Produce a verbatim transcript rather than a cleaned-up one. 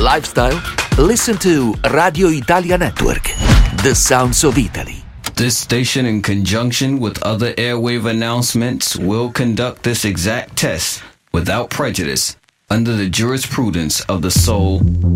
lifestyle? Listen to Radio Italia Network, the sounds of Italy. This station, in conjunction with other airwave announcements, will conduct this exact test without prejudice under the jurisprudence of the Soul